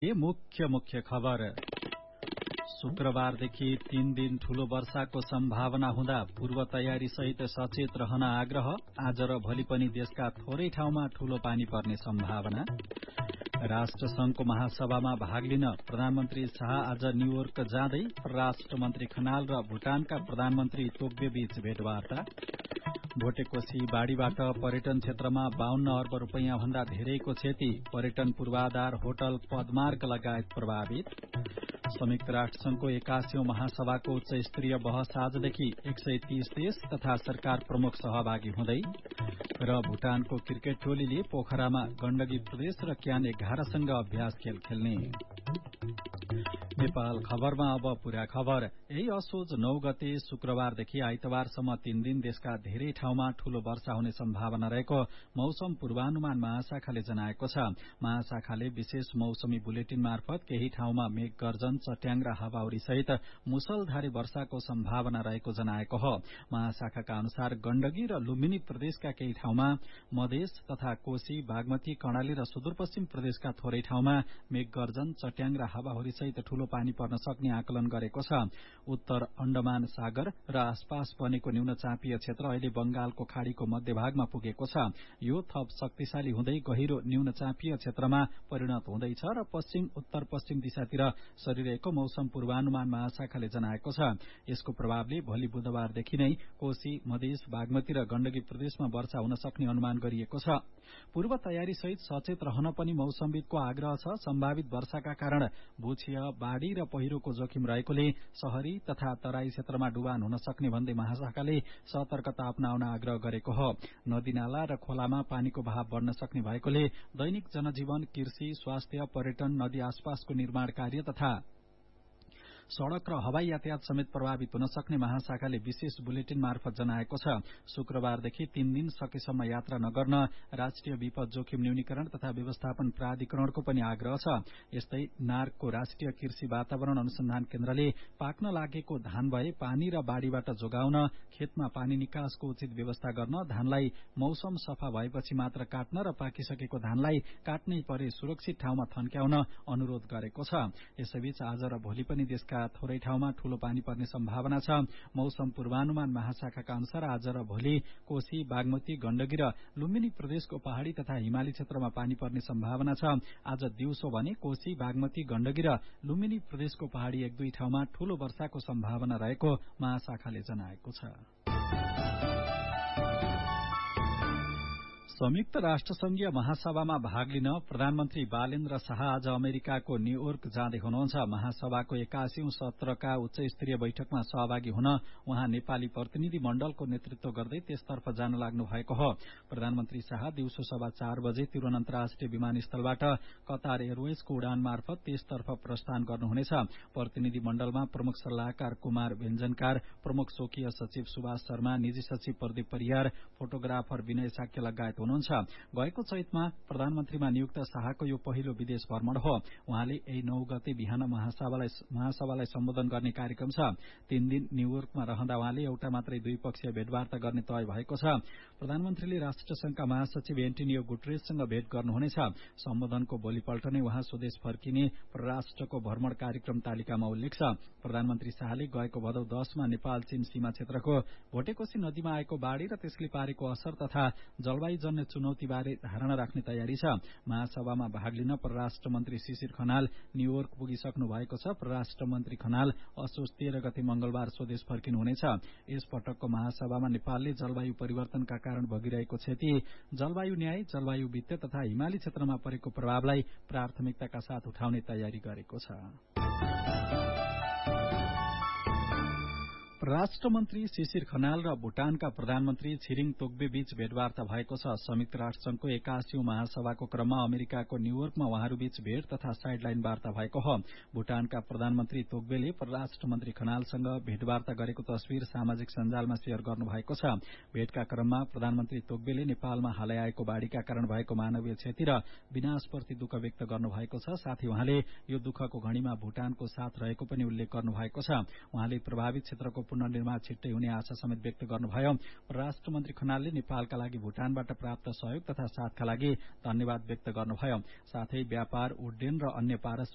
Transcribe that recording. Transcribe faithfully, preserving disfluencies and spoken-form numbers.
मुख्य मुख्य खबर। शुक्रबारदेखि तीन दिन ठूलो वर्षाको सम्भावना हुँदा पूर्व तयारी सहित सचेत रहन आग्रह। आज र भोलि पनि देशका थोरै ठाउँमा ठूलो पानी पर्ने सम्भावना। राष्ट्रसंघको महासभामा भाग लिन प्रधानमन्त्री शाह आज न्यूयोर्क जाँदै। परराष्ट्र मन्त्री खनाल र भूटानका प्रधानमन्त्री तोग्बे बीच भेटवार्ता। भोटेकोशी बाढ़ीबाट पर्यटन क्षेत्रमा बाहन्न अर्ब रूपियाँ भन्दा धेरैको क्षति। पर्यटन पूर्वाधार, होटल, पदमार्ग लगायत प्रभावित। संयुक्त राष्ट्रसंघको एकासीौं महासभाको उच्च स्तरीय बहस आजदेखि। एक सय तीस देश तथा सरकार प्रमुख सहभागी हुँदै। र भूटानको क्रिकेट टोलीले पोखरामा गण्डकी प्रदेश र क्यान एघारसँग अभ्यास खेल खेल्ने। नेपाल खबरमा अब पूरा खबर। यही असोज नौ गते शुक्रबारदेखि आइतबारसम्म तीन दिन देशका धेरै ठाउँमा ठूलो वर्षा हुने सम्भावना रहेको मौसम पूर्वानुमान महाशाखाले जनाएको छ। महाशाखाले विशेष मौसमी बुलेटिन मार्फत केही ठाउँमा मेघ गर्जन, चट्याङ र हावाहुरी सहित मुसलधारे वर्षाको सम्भावना रहेको जनाएको हो। महाशाखाका अनुसार गण्डकी र लुम्बिनी प्रदेशका केही ठाउँमा, मधेस तथा कोशी, बागमती, कर्णाली र सुदूरपश्चिम प्रदेशका थोरै ठाउँमा मेघ गर्जन, चट्याङ र हावाहुरी सहित ठूलो पानी पर्न सक्ने आकलन गरेको छ। उत्तर अण्डमान सागर र आसपास बनेको न्यून चापीय क्षेत्र अहिले बंगालको खाड़ीको मध्यभागमा पुगेको छ। यो थप शक्तिशाली हुँदै गहिरो न्यून चापीय क्षेत्रमा परिणत हुँदैछ र पश्चिम उत्तर पश्चिम दिशातिर सरिरहेको मौसम पूर्वानुमान महाशाखाले जनाएको छ। यसको प्रभावले भोलि बुधबारदेखि नै कोशी, मधेस, बागमती र गण्डकी प्रदेशमा वर्षा हुन सक्ने अनुमान गरिएको छ। पूर्व तयारी सहित सचेत रहन पनि मौसमविदको आग्रह छ। सम्भावित वर्षाका कारण भूक्षय, बाढ़ी र पहिरोको जोखिम रहेकोले शहरी तथा तराई क्षेत्रमा डुबान हुन सक्ने भन्दै महाशाखाले सतर्कता अपनाउन आग्रह गरेको हो। नदीनाला र खोलामा पानीको बहाव बढ़न सक्ने भएकोले दैनिक जनजीवन, कृषि, स्वास्थ्य, पर्यटन, नदी आसपासको निर्माण कार्य तथा सड़क र हवाई यातायात समेत प्रभावित हुन सक्ने महाशाखाले विशेष बुलेटिन मार्फत जनाएको छ। शुक्रबारदेखि तीन दिन सकेसम्म यात्रा नगर्न राष्ट्रिय विपद जोखिम न्यूनीकरण तथा व्यवस्थापन प्राधिकरणको पनि आग्रह छ। यस्तै नार्कको राष्ट्रिय कृषि वातावरण अनुसन्धान केन्द्रले पाक्न लागेको धान भए पानी र बाढ़ीबाट जोगाउन, खेतमा पानी निकासको उचित व्यवस्था गर्न, धानलाई मौसम सफा भएपछि मात्र काट्न र पाकिसकेको धानलाई काट्नै परे सुरक्षित ठाउँमा थन्क्याउन अनुरोध गरेको छ। यसैबीच आज र भोलि पनि देशका थोरै ठाउँमा ठूलो पानी पर्ने सम्भावना छ। मौसम पूर्वानुमान महाशाखाका अनुसार आज र भोलि कोशी, बागमती, गण्डकी र लुम्बिनी प्रदेशको पहाड़ी तथा हिमाली क्षेत्रमा पानी पर्ने सम्भावना छ। आज दिउँसो भने कोशी, बागमती, गण्डकी र लुम्बिनी प्रदेशको पहाड़ी एक दुई ठाउँमा ठूलो वर्षाको सम्भावना रहेको महाशाखाले जनाएको छ। संयुक्त राष्ट्रसंघीय महासभामा भाग लिन प्रधानमन्त्री बालेन्द्र शाह आज अमेरिकाको न्यूयोर्क जाँदै हुनुहुन्छ। महासभाको एकासीौं सत्रका उच्च स्तरीय बैठकमा सहभागी हुन उहाँ नेपाली प्रतिनिधि मण्डलको नेतृत्व गर्दै त्यसतर्फ जान लाग्नु भएको हो। प्रधानमन्त्री शाह दिउँसो सभा चार बजे त्रिभुवन अन्तर्राष्ट्रिय विमानस्थलबाट कतार एयरवेजको उडान मार्फत त्यसतर्फ प्रस्थान गर्नुहुनेछ। प्रतिनिधि मण्डलमा प्रमुख सल्लाहकार कुमार व्यञ्जनकार, प्रमुख स्वकीय सचिव सुभाष शर्मा, निजी सचिव प्रदीप परियार, फोटोग्राफर विनय साक्य लगायत हुनुहुन्छ। गएको चैतमा प्रधानमन्त्रीमा नियुक्त शाहको यो पहिलो विदेश भ्रमण हो। उहाँले यही नौ गते बिहान महासभालाई महासभालाई सम्बोधन गर्ने कार्यक्रम छ। तीन दिन न्यूयोर्कमा रहँदा उहाँले एउटा मात्रै द्विपक्षीय भेटवार्ता गर्ने तय भएको छ। प्रधानमन्त्रीले राष्ट्रसंघका महासचिव एन्टोनियो गुटेरेससँग भेट गर्नुहुनेछ। सम्बोधनको भोलिपल्ट नै उहाँ स्वदेश फर्किने परराष्ट्रको भ्रमण कार्यक्रम तालिकामा उल्लेख छ। प्रधानमन्त्री शाहले गएको भदौ दशमा नेपाल चीन सीमा क्षेत्रको भोटेकोशी नदीमा आएको बाढ़ी र त्यसले पारेको असर तथा जलवायु चुनौतीबारे धारणा राख्ने तयारी छ। महासभामा भाग लिन परराष्ट्र मन्त्री शिशिर खनाल न्यूयोर्क पुगिसक्नु भएको छ। परराष्ट्र मन्त्री खनाल असोज तेह्र गते मंगलबार स्वदेश फर्किनुहुनेछ। यस पटकको महासभामा नेपालले जलवायु परिवर्तनका कारण भोगिरहेको क्षति, जलवायु न्याय, जलवायु वित्त तथा हिमाली क्षेत्रमा परेको प्रभावलाई प्राथमिकताका साथ उठाउने तयारी गरेको छ। परराष्ट्र मन्त्री शिशिर खनाल र भूटानका प्रधानमन्त्री छिरिङ तोग्बे बीच भेटवार्ता भएको छ। संयुक्त राष्ट्रसंघको एकासीौं महासभाको क्रममा अमेरिकाको न्यूयोर्कमा उहाँहरूबीच भेट तथा साइडलाइन वार्ता भएको हो। भूटानका प्रधानमन्त्री तोग्बेले परराष्ट्र मन्त्री खनालसँग भेटवार्ता गरेको तस्विर सामाजिक सञ्जालमा शेयर गर्नु भएको छ। भेटका क्रममा प्रधानमन्त्री तोग्बेले नेपालमा हालै आएको बाढ़ीका कारण भएको मानवीय क्षति र विनाशप्रति दुःख व्यक्त गर्नु भएको छ। साथै उहाँले यो दुःखको घड़ीमा भूटानको साथ रहेको पनि उल्लेख गर्नु भएको छ। उहाँले प्रभावित क्षेत्रको पुनर्निर्माण छिट्टै हुने आशा समेत व्यक्त गर्नुभयो। परराष्ट्र मन्त्री खनालले नेपालका लागि भूटानबाट प्राप्त सहयोग तथा साथका लागि धन्यवाद व्यक्त गर्नुभयो। साथै व्यापार, उड्डयन र अन्य